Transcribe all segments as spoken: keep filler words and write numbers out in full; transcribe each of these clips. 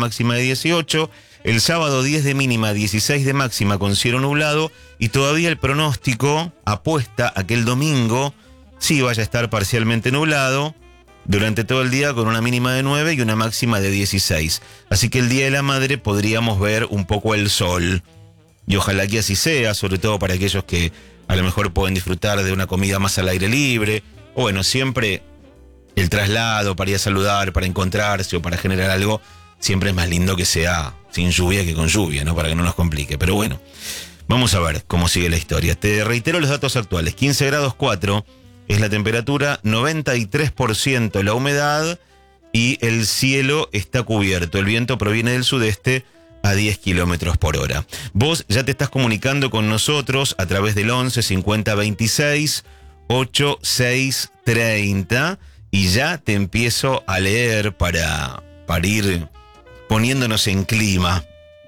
máxima de dieciocho. El sábado diez de mínima, dieciséis de máxima con cielo nublado. Y todavía el pronóstico apuesta a que el domingo sí vaya a estar parcialmente nublado durante todo el día con una mínima de nueve y una máxima de dieciséis. Así que el Día de la Madre podríamos ver un poco el sol. Y ojalá que así sea, sobre todo para aquellos que a lo mejor pueden disfrutar de una comida más al aire libre. O bueno, siempre el traslado para ir a saludar, para encontrarse o para generar algo, siempre es más lindo que sea sin lluvia que con lluvia, ¿no? Para que no nos complique. Pero bueno, vamos a ver cómo sigue la historia. Te reitero los datos actuales. quince grados cuatro es la temperatura, noventa y tres por ciento la humedad y el cielo está cubierto. El viento proviene del sudeste a diez kilómetros por hora. Vos ya te estás comunicando con nosotros a través del once cincuenta veintiséis ochenta y seis treinta y ya te empiezo a leer para, para ir poniéndonos en clima.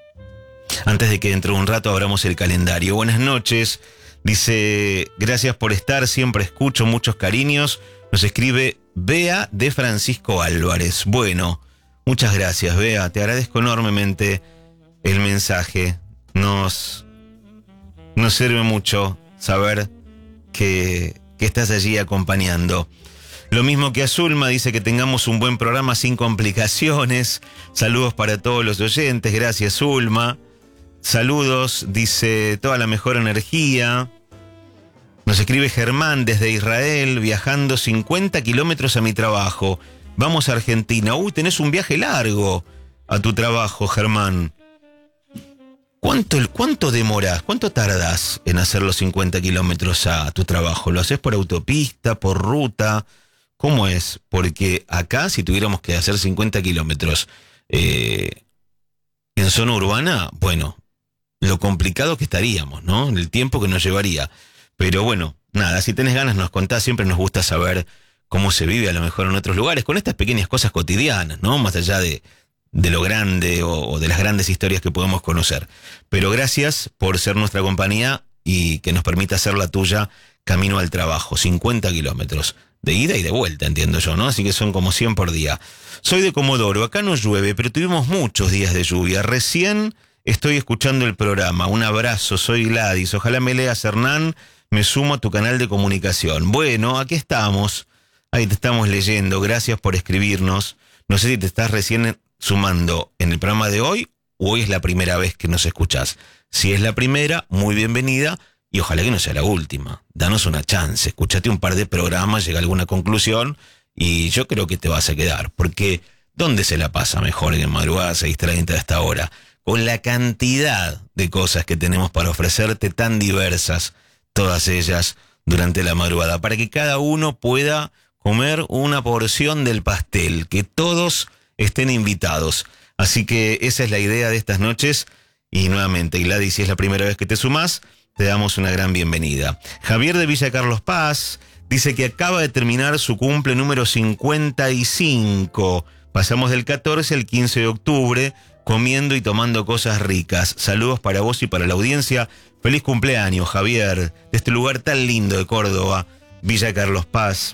Antes de que dentro de un rato abramos el calendario. Buenas noches. Dice, gracias por estar, siempre escucho, muchos cariños. Nos escribe Bea de Francisco Álvarez. Bueno, muchas gracias, Bea. Te agradezco enormemente el mensaje. Nos, nos sirve mucho saber que, que estás allí acompañando. Lo mismo que a Zulma, dice que tengamos un buen programa sin complicaciones. Saludos para todos los oyentes. Gracias, Zulma. Saludos, dice, toda la mejor energía. Nos escribe Germán desde Israel, viajando cincuenta kilómetros a mi trabajo. Vamos a Argentina. Uy, tenés un viaje largo a tu trabajo, Germán. ¿Cuánto, cuánto demoras, cuánto tardás en hacer los cincuenta kilómetros a tu trabajo? ¿Lo haces por autopista, por ruta? ¿Cómo es? Porque acá, si tuviéramos que hacer cincuenta kilómetros eh, en zona urbana, bueno, lo complicado que estaríamos, ¿no? El tiempo que nos llevaría. Pero bueno, nada, si tenés ganas nos contás, siempre nos gusta saber cómo se vive a lo mejor en otros lugares, con estas pequeñas cosas cotidianas, ¿no? Más allá de, de lo grande o, o de las grandes historias que podemos conocer. Pero gracias por ser nuestra compañía y que nos permita hacer la tuya camino al trabajo. cincuenta kilómetros, de ida y de vuelta, entiendo yo, ¿no? Así que son como cien por día. Soy de Comodoro, acá no llueve, pero tuvimos muchos días de lluvia. Recién estoy escuchando el programa. Un abrazo, soy Gladys. Ojalá me leas, Hernán. Me sumo a tu canal de comunicación. Bueno, aquí estamos. Ahí te estamos leyendo. Gracias por escribirnos. No sé si te estás recién sumando en el programa de hoy o hoy es la primera vez que nos escuchás. Si es la primera, muy bienvenida y ojalá que no sea la última. Danos una chance. Escúchate un par de programas, llega a alguna conclusión y yo creo que te vas a quedar. Porque ¿dónde se la pasa mejor que en madrugada seis treinta a esta hora? Con la cantidad de cosas que tenemos para ofrecerte tan diversas, todas ellas durante la madrugada, para que cada uno pueda comer una porción del pastel, que todos estén invitados. Así que esa es la idea de estas noches y nuevamente, Gladys, si es la primera vez que te sumás, te damos una gran bienvenida. Javier de Villa Carlos Paz dice que acaba de terminar su cumple número cincuenta y cinco. Pasamos del catorce al quince de octubre comiendo y tomando cosas ricas. Saludos para vos y para la audiencia. Feliz cumpleaños, Javier, de este lugar tan lindo de Córdoba, Villa Carlos Paz.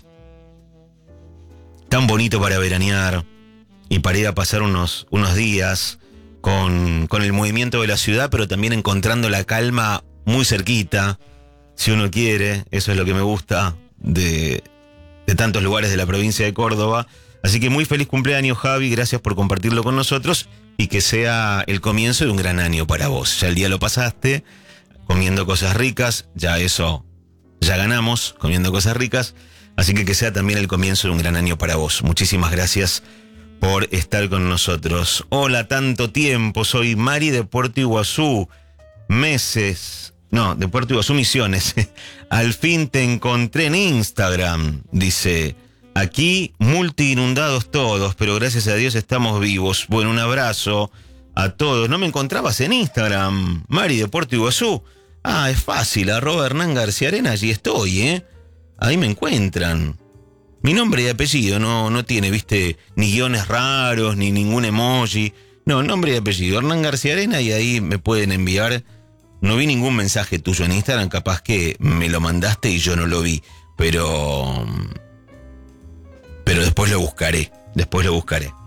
Tan bonito para veranear y para ir a pasar unos, unos días con, con el movimiento de la ciudad, pero también encontrando la calma muy cerquita, si uno quiere. Eso es lo que me gusta de, de tantos lugares de la provincia de Córdoba. Así que muy feliz cumpleaños, Javi, gracias por compartirlo con nosotros y que sea el comienzo de un gran año para vos. Ya el día lo pasaste comiendo cosas ricas, ya eso, ya ganamos comiendo cosas ricas, así que que sea también el comienzo de un gran año para vos. Muchísimas gracias por estar con nosotros. Hola, tanto tiempo, soy Mari de Puerto Iguazú, meses, no, de Puerto Iguazú, Misiones. Al fin te encontré en Instagram, dice, aquí multi inundados todos, pero gracias a Dios estamos vivos. Bueno, un abrazo a todos. ¿No me encontrabas en Instagram, Mari de Puerto Iguazú? Ah, es fácil, arroba Hernán García Arena, allí estoy, ¿eh? Ahí me encuentran. Mi nombre y apellido no, no tiene, viste, ni guiones raros, ni ningún emoji. No, nombre y apellido, Hernán García Arena, y ahí me pueden enviar. No vi ningún mensaje tuyo en Instagram, capaz que me lo mandaste y yo no lo vi, pero... Pero después lo buscaré, después lo buscaré.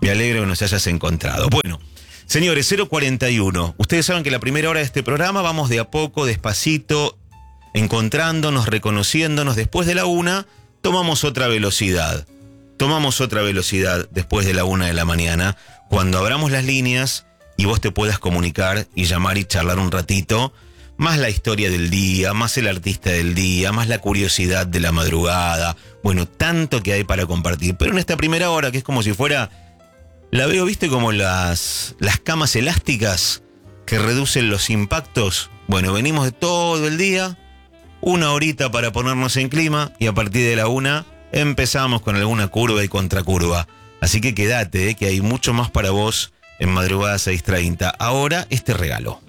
Me alegro que nos hayas encontrado. Bueno, señores, cero cuarenta y uno. Ustedes saben que la primera hora de este programa vamos de a poco, despacito, encontrándonos, reconociéndonos. Después de la una, tomamos otra velocidad. Tomamos otra velocidad después de la una de la mañana, cuando abramos las líneas y vos te puedas comunicar y llamar y charlar un ratito, más la historia del día, más el artista del día, más la curiosidad de la madrugada. Bueno, tanto que hay para compartir. Pero en esta primera hora, que es como si fuera, la veo, ¿viste? Como las, las camas elásticas que reducen los impactos. Bueno, venimos de todo el día, una horita para ponernos en clima y a partir de la una empezamos con alguna curva y contracurva. Así que quédate, ¿eh? Que hay mucho más para vos en Madrugada seiscientos treinta. Ahora, este regalo.